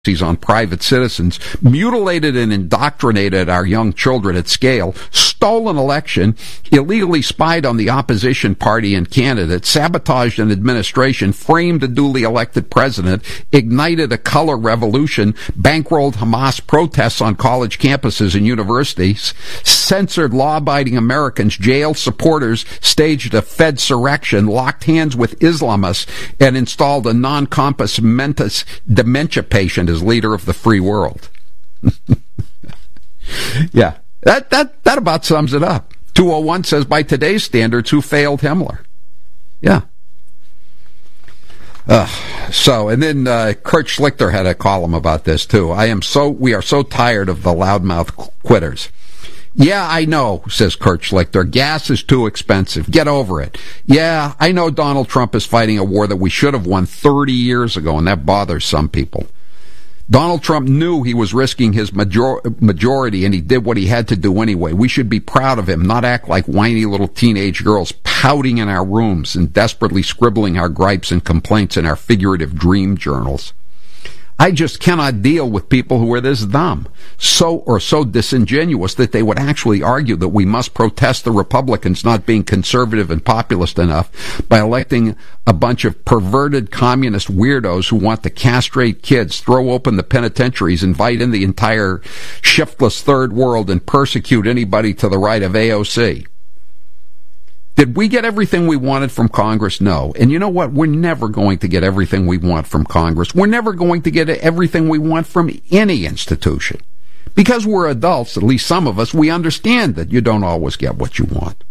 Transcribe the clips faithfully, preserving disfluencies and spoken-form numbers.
on private citizens, mutilated and indoctrinated our young children at scale, stole an election, illegally spied on the opposition party and candidate, sabotaged an administration, framed a duly elected president, ignited a color revolution, bankrolled Hamas protests on college campuses and universities, censored law-abiding Americans, jailed supporters, staged a Fedsurrection, locked hands with Islamists, and installed a non-compos mentis dementia patient as leader of the free world. Yeah, that, that, that about sums it up. two oh one says, by today's standards, who failed Himmler? Yeah. Uh, so, and then uh, Kurt Schlichter had a column about this, too. I am so, we are so tired of the loudmouth quitters. Yeah, I know, says Kurt Schlichter. Gas is too expensive. Get over it. Yeah, I know Donald Trump is fighting a war that we should have won thirty years ago, and that bothers some people. Donald Trump knew he was risking his major- majority, and he did what he had to do anyway. We should be proud of him, not act like whiny little teenage girls pouting in our rooms and desperately scribbling our gripes and complaints in our figurative dream journals. I just cannot deal with people who are this dumb, so or so disingenuous that they would actually argue that we must protest the Republicans not being conservative and populist enough by electing a bunch of perverted communist weirdos who want to castrate kids, throw open the penitentiaries, invite in the entire shiftless third world, and persecute anybody to the right of A O C. Did we get everything we wanted from Congress? No. And you know what? We're never going to get everything we want from Congress. We're never going to get everything we want from any institution. Because we're adults, at least some of us, we understand that you don't always get what you want.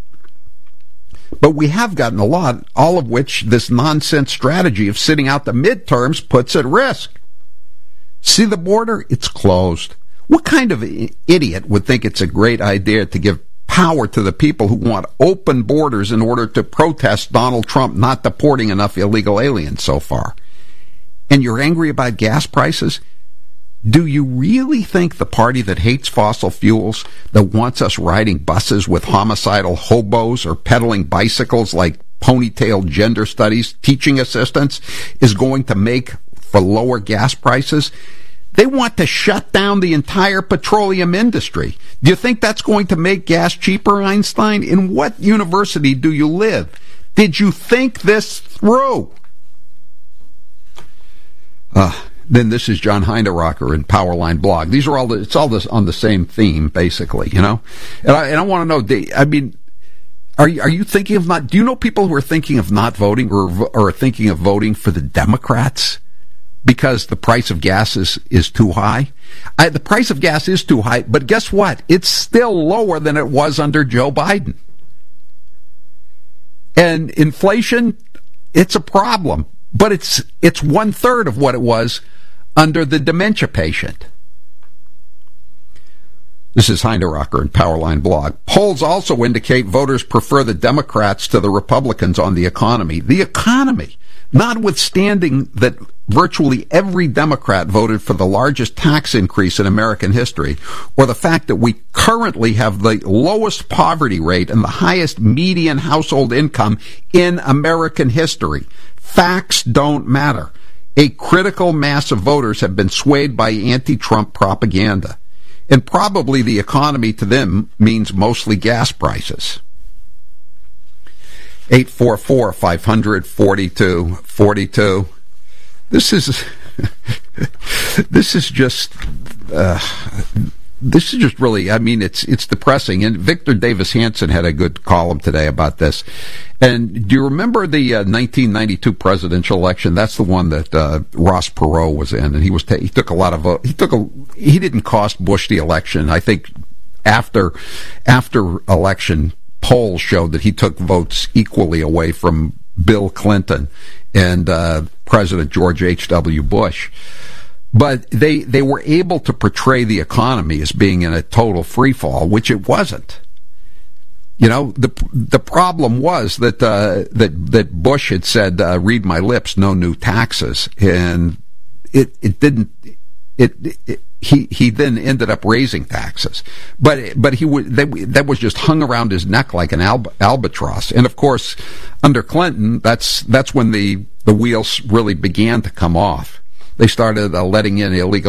But we have gotten a lot, all of which this nonsense strategy of sitting out the midterms puts at risk. See the border? It's closed. What kind of idiot would think it's a great idea to give power to the people who want open borders in order to protest Donald Trump not deporting enough illegal aliens so far? And you're angry about gas prices? Do you really think the party that hates fossil fuels, that wants us riding buses with homicidal hobos or pedaling bicycles like ponytail gender studies teaching assistants, is going to make for lower gas prices? They want to shut down the entire petroleum industry. Do you think that's going to make gas cheaper, Einstein? In what university do you live? Did you think this through? Uh, then this is John Heinderocker in Powerline Blog. These are all the, it's all this on the same theme, basically, you know? And I, and I want to know, they, I mean, are you, are you thinking of not, do you know people who are thinking of not voting or, or are thinking of voting for the Democrats? Because the price of gas is, is too high. I, the price of gas is too high, but guess what? It's still lower than it was under Joe Biden. And inflation, it's a problem, but it's it's one third of what it was under the dementia patient. This is Heinderocker in Powerline Blog. Polls also indicate voters prefer the Democrats to the Republicans on the economy. The economy, notwithstanding that virtually every Democrat voted for the largest tax increase in American history, or the fact that we currently have the lowest poverty rate and the highest median household income in American history. Facts don't matter. A critical mass of voters have been swayed by anti-Trump propaganda. And probably the economy to them means mostly gas prices. eight four four, five hundred, forty-two forty-two. This is this is just uh, this is just really, I mean, it's it's depressing. And Victor Davis Hanson had a good column today about this. And do you remember the uh, nineteen ninety-two presidential election? That's the one that uh, Ross Perot was in, and he was ta- he took a lot of vote. He took a he didn't cost Bush the election. I think after after election polls showed that he took votes equally away from Bill Clinton and uh, President George H W. Bush. But they they were able to portray the economy as being in a total free fall, which it wasn't. You know, the the problem was that uh, that that Bush had said, uh, "Read my lips, no new taxes," and it it didn't. It, it he he then ended up raising taxes, but but he would that, that was just hung around his neck like an alb, albatross. And of course, under Clinton, that's that's when the the wheels really began to come off. they started uh, letting in illegal